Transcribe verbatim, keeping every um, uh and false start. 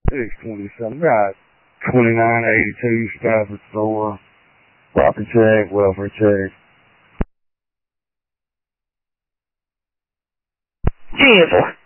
six twenty-seven, got twenty-nine eighty-two Stafford Store, property check, welfare check. ten four.